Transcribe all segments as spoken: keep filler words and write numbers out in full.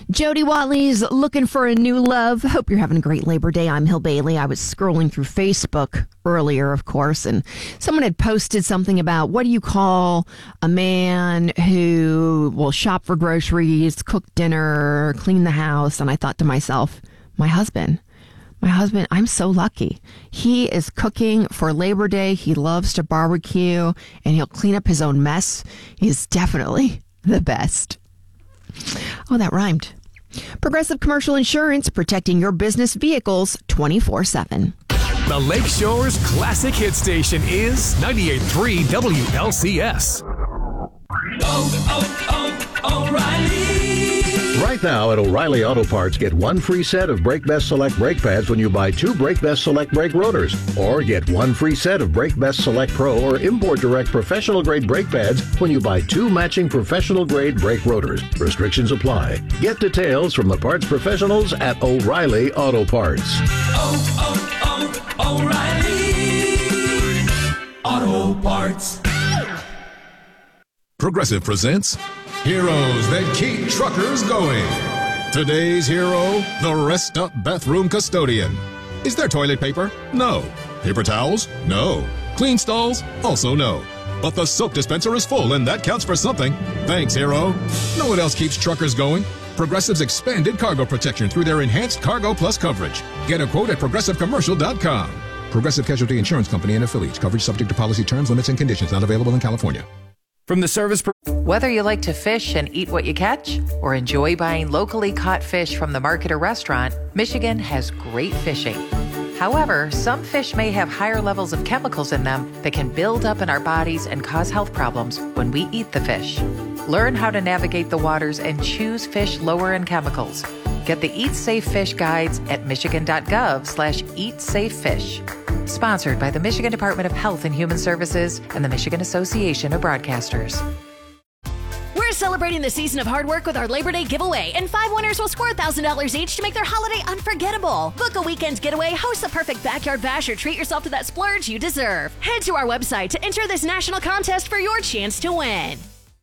Jody Watley's looking for a new love. Hope you're having a great Labor Day. I'm Hill Bailey. I was scrolling through Facebook earlier, of course, and someone had posted something about what do you call a man who will shop for groceries, cook dinner, clean the house. And I thought to myself, my husband. My husband, I'm so lucky. He is cooking for Labor Day. He loves to barbecue, and he'll clean up his own mess. He's definitely the best. Oh, that rhymed. Progressive Commercial Insurance, protecting your business vehicles twenty-four seven. The Lakeshore's classic hit station is ninety-eight point three W L C S. Oh, oh, oh, O'Reilly. Right now at O'Reilly Auto Parts, get one free set of Brake Best Select brake pads when you buy two Brake Best Select brake rotors. Or get one free set of Brake Best Select Pro or Import Direct professional grade brake pads when you buy two matching professional grade brake rotors. Restrictions apply. Get details from the parts professionals at O'Reilly Auto Parts. Oh, oh, oh, O'Reilly Auto Parts. Progressive presents Heroes That Keep Truckers Going. Today's hero, the Rest Up Bathroom Custodian. Is there toilet paper? No. Paper towels? No. Clean stalls? Also no. But the soap dispenser is full, and that counts for something. Thanks, hero. Know what else keeps truckers going? Progressive's expanded cargo protection through their enhanced Cargo Plus coverage. Get a quote at progressive commercial dot com. Progressive Casualty Insurance Company and affiliates. Coverage subject to policy terms, limits, and conditions. Not available in California. From the service... Pro- Whether you like to fish and eat what you catch, or enjoy buying locally caught fish from the market or restaurant, Michigan has great fishing. However, some fish may have higher levels of chemicals in them that can build up in our bodies and cause health problems when we eat the fish. Learn how to navigate the waters and choose fish lower in chemicals. Get the Eat Safe Fish guides at michigan.gov slash eat safe fish. Sponsored by the Michigan Department of Health and Human Services and the Michigan Association of Broadcasters. We're celebrating the season of hard work with our Labor Day giveaway, and five winners will score one thousand dollars each to make their holiday unforgettable. Book a weekend getaway, host the perfect backyard bash, or treat yourself to that splurge you deserve. Head to our website to enter this national contest for your chance to win.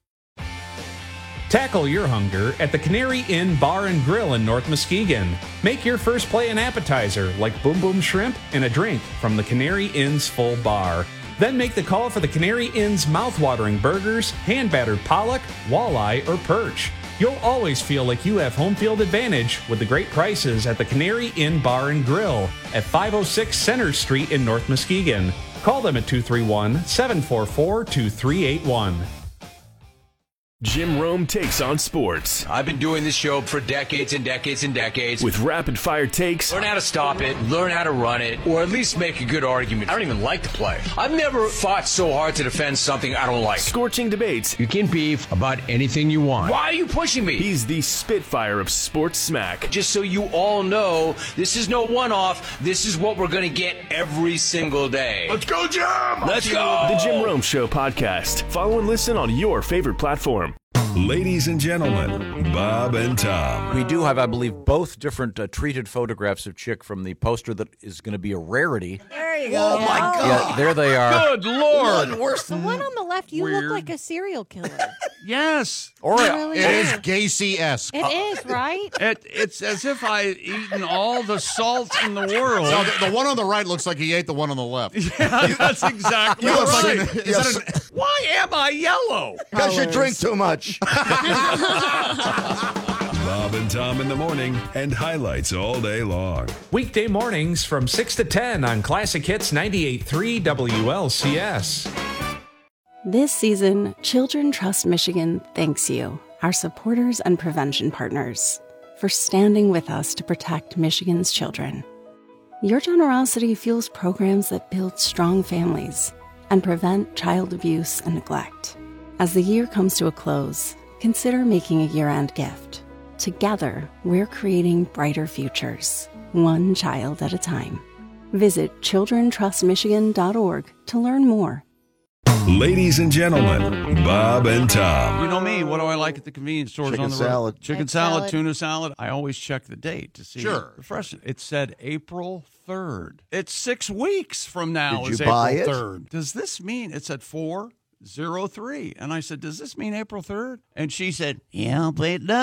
Tackle your hunger at the Canary Inn Bar and Grill in North Muskegon. Make your first play an appetizer like Boom Boom Shrimp and a drink from the Canary Inn's full bar. Then make the call for the Canary Inn's mouthwatering burgers, hand-battered pollock, walleye, or perch. You'll always feel like you have home field advantage with the great prices at the Canary Inn Bar and Grill at five oh six Center Street in North Muskegon. Call them at two three one, seven four four, two three eight one. Jim Rome takes on sports. I've been doing this show for decades and decades and decades. With rapid-fire takes. Learn how to stop it, learn how to run it, or at least make a good argument. I don't even like to play. I've never fought so hard to defend something I don't like. Scorching debates. You can beef about anything you want. Why are you pushing me? He's the Spitfire of sports smack. Just so you all know, this is no one-off. This is what we're going to get every single day. Let's go, Jim! Let's go! The Jim Rome Show podcast. Follow and listen on your favorite platform. Ladies and gentlemen, Bob and Tom. We do have, I believe, both different uh, treated photographs of Chick from the poster that is going to be a rarity. There you go. Oh, my God. Yeah, there they are. Good Lord. One worse the one on the left, you Weird. look like a serial killer. Yes. Or It really It is. is Gacy-esque. It is, right? It, it's as if I'd eaten all the salt in the world. No, the, the one on the right looks like he ate the one on the left. Yeah, that's exactly You look right. like an- is Yes. that an- Why am I yellow? Because you drink too much. Bob and Tom in the morning and highlights all day long. Weekday mornings from six to ten on Classic Hits ninety-eight point three W L C S. This season, Children Trust Michigan thanks you, our supporters and prevention partners, for standing with us to protect Michigan's children. Your generosity fuels programs that build strong families and prevent child abuse and neglect. As the year comes to a close, consider making a year-end gift. Together, we're creating brighter futures, one child at a time. Visit children trust michigan dot org to learn more. Ladies and gentlemen, Bob and Tom. You know me. What do I like at the convenience stores Chicken on the road? salad. Chicken Egg salad, salad. tuna salad. I always check the date to see Sure. the freshness. It said April third. It's six weeks from now. Did is you buy April it? third. Does this mean it said four zero three? And I said, does this mean April third? And she said, yeah, but it does.